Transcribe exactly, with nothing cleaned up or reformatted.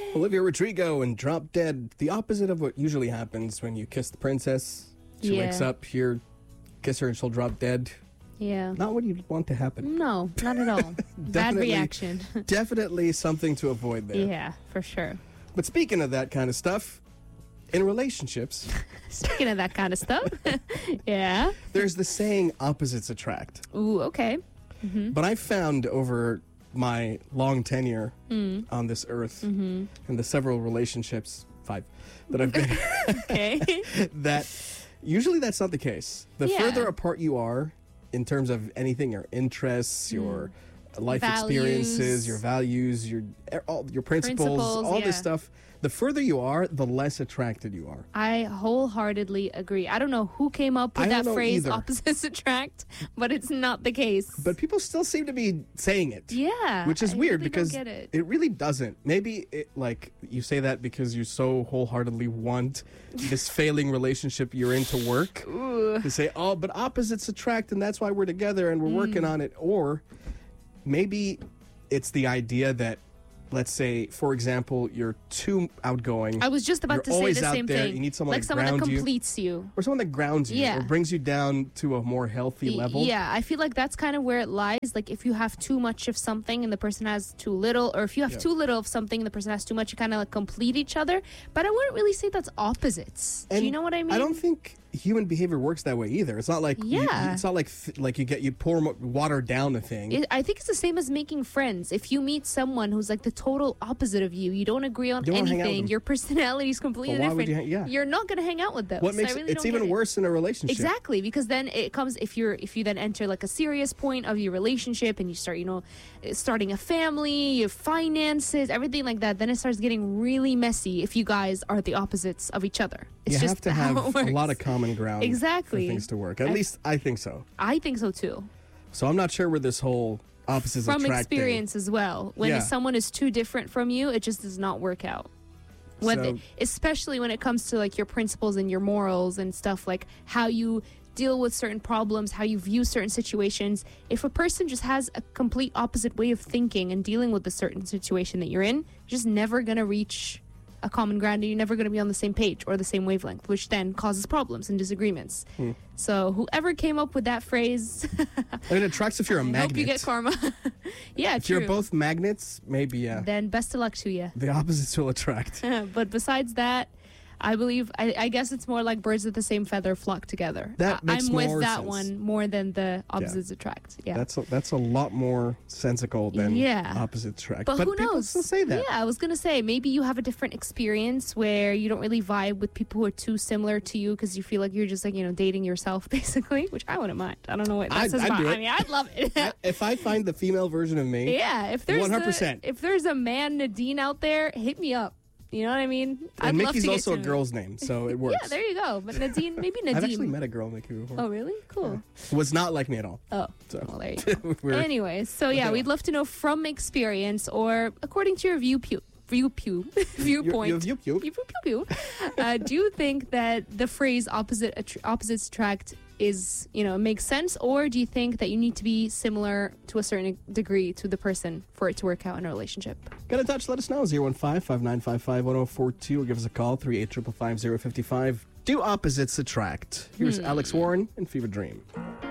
Olivia Rodrigo and Drop Dead. The opposite of what usually happens when you kiss the princess. She Yeah. wakes up here, kiss her, and she'll drop dead. Yeah. Not what you'd want to happen. No, not at all. Bad Definitely- reaction. Definitely something to avoid there. Yeah, for sure. But speaking of that kind of stuff, in relationships, Speaking of that kind of stuff. Yeah. there's the saying opposites attract. Ooh, okay. But I found over my long tenure Mm. on this earth Mm-hmm. and the several relationships, five, that I've been Okay. that usually that's not the case. The Yeah. further apart you are in terms of anything, your interests, your life Values. experiences, your values, your all, your principles, Principles, all yeah. this stuff, the further you are, the less attracted you are. I wholeheartedly agree. I don't know who came up with I don't that know phrase, either. opposites attract, but it's not the case. But people still seem to be saying it. yeah. Which is I weird really don't because get it. really doesn't. Maybe it, like you say that because you so wholeheartedly want this failing relationship you're in to work. Ooh. To say, oh, but opposites attract and that's why we're together and we're Mm. working on it. Or maybe it's the idea that, let's say, for example, you're too outgoing. I was just about You're to say always the out same there. thing. You need someone like to someone that ground you. completes you. Or someone that grounds you Yeah. or brings you down to a more healthy Y- level. Yeah, I feel like that's kind of where it lies. Like if you have too much of something and the person has too little, or if you have Yeah. too little of something and the person has too much, you kind of like complete each other. But I wouldn't really say that's opposites. Do you And know what I mean? I don't think human behavior works that way either. It's not like you- Yeah. it's not like th- like you get you pour mo- water down a thing. It, I think it's the same as making friends. If you meet someone who's like the total opposite of you, you don't agree on You don't wanna hang out with anything, them. your personality is completely But why would different. you hang- yeah. You're not going to hang out with them. what So I makes really it's don't even get it. worse in a relationship? Exactly, because then it comes if you're if you then enter like a serious point of your relationship and you start, you know, starting a family, your finances, everything like that, then it starts getting really messy if you guys are the opposites of each other. It's You just have to how have it a works. lot of common ground Exactly. for things to work. At I- least I think so. I think so too. So I'm not sure where this whole opposites From attract thing- experience as well. When Yeah. someone is too different from you, it just does not work out. When So- the- especially when it comes to like your principles and your morals and stuff, like how you deal with certain problems, how you view certain situations. If a person just has a complete opposite way of thinking and dealing with a certain situation that you're in, you're just never going to reach a common ground and you're never going to be on the same page or the same wavelength, which then causes problems and disagreements. Hmm. So whoever came up with that phrase, And it attracts if you're a I magnet. hope you get karma. yeah, if true. you're both magnets, maybe yeah. Then best of luck to you. The opposites will attract. But besides that, I believe, I, I guess it's more like birds of the same feather flock together. That I, makes I'm with more that sense. one more than the opposites attract. Yeah. That's a, that's a lot more sensical than Yeah. opposites attract. But, who people knows? still say that. Yeah, I was gonna say maybe you have a different experience where you don't really vibe with people who are too similar to you because you feel like you're just like, you know, dating yourself basically, which I wouldn't mind. I don't know what that I'd- says I'd about. do it. I mean, I'd love it. I- if I find the female version of me, yeah, if there's one hundred a, percent. if there's a man Nadine out there, hit me up. You know what I mean? I'd and love Mickey's to get also to a know. girl's name, so it works. Yeah, there you go. But Nadine, maybe Nadine. I've actually met a girl Mickey before. Oh, really? Cool. Was not like me at all. Oh, So. well, there you go. We're- Anyways, so yeah, Okay. we'd love to know from experience or according to your view pew, view pew, viewpoint. Your- your view pew. Pew, pew, pew. Uh, do you think that the phrase opposite attr opposites attract is, you know, makes sense, or do you think that you need to be similar to a certain degree to the person for it to work out in a relationship? Get in touch. Let us know. zero one five, five nine five five, one zero four two or give us a call. three eight five five, zero five five. Do opposites attract? Here's Hmm. Alex Warren and Fever Dream.